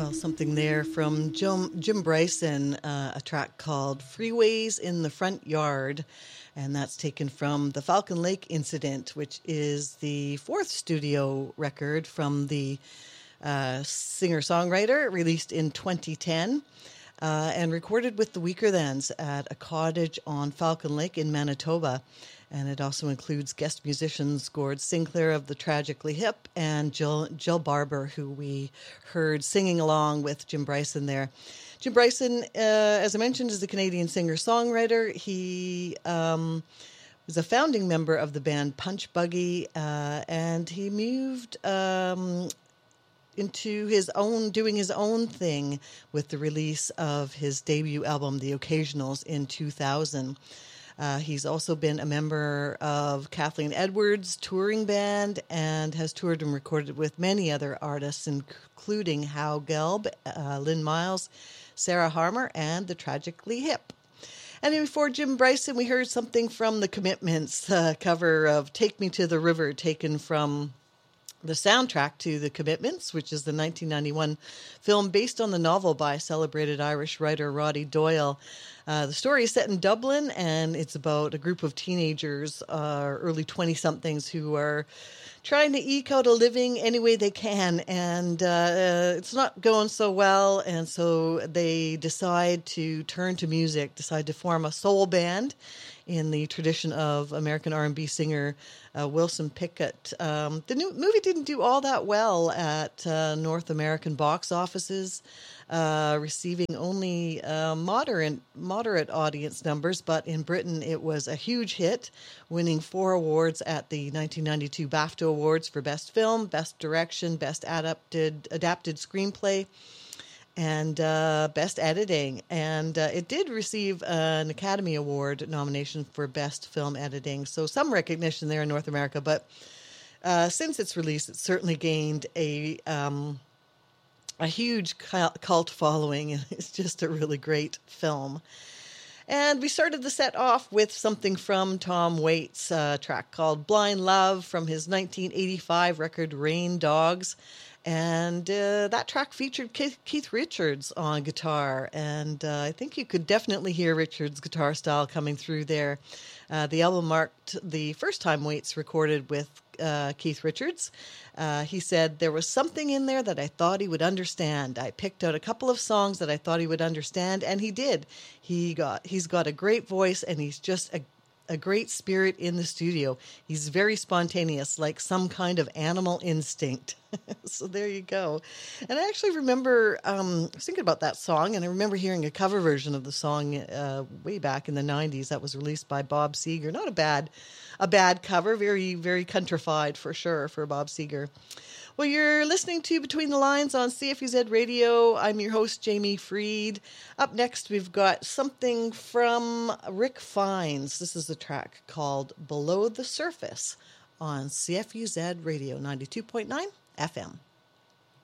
Well, something there from Jim Bryson, a track called Freeways in the Front Yard. And that's taken from the Falcon Lake Incident, which is the fourth studio record from the singer-songwriter, released in 2010. And recorded with the Weaker Thans at a cottage on Falcon Lake in Manitoba. And it also includes guest musicians Gord Sinclair of the Tragically Hip and Jill Barber, who we heard singing along with Jim Bryson there. Jim Bryson, as I mentioned, is a Canadian singer-songwriter. He was a founding member of the band Punch Buggy, and he moved into doing his own thing with the release of his debut album, The Occasionals, in 2000. He's also been a member of Kathleen Edwards' touring band and has toured and recorded with many other artists, including Hal Gelb, Lynn Miles, Sarah Harmer, and the Tragically Hip. And then before Jim Bryson, we heard something from The Commitments, cover of Take Me to the River, taken from the soundtrack to The Commitments, which is the 1991 film based on the novel by celebrated Irish writer Roddy Doyle. The story is set in Dublin, and it's about a group of teenagers, early 20-somethings, who are trying to eke out a living any way they can, and it's not going so well, and so they decide to turn to music, decide to form a soul band in the tradition of American R&B singer Wilson Pickett. The new movie didn't do all that well at North American box offices, receiving only moderate audience numbers, but in Britain it was a huge hit, winning 4 awards at the 1992 BAFTA Awards for Best Film, Best Direction, Best Adapted Screenplay, and Best Editing. And it did receive an Academy Award nomination for Best Film Editing, so some recognition there in North America. But since its release, it's certainly gained a huge cult following, and it's just a really great film. And we started the set off with something from Tom Waits, a track called Blind Love from his 1985 record Rain Dogs. And that track featured Keith Richards on guitar, and I think you could definitely hear Richards' guitar style coming through there. The album marked the first time Waits recorded with Keith Richards. He said, "There was something in there that I thought he would understand. I picked out a couple of songs that I thought he would understand, and he did. He's got a great voice, and he's just a great spirit in the studio. He's very spontaneous, like some kind of animal instinct." So there you go. And I actually remember, I was thinking about that song, and I remember hearing a cover version of the song way back in the 90s that was released by Bob Seger. Not a bad cover, very, very countrified for sure for Bob Seger. Well, you're listening to Between the Lines on CFUZ Radio. I'm your host, Jamie Freed. Up next, we've got something from Rick Fiennes. This is a track called Below the Surface on CFUZ Radio 92.9 FM.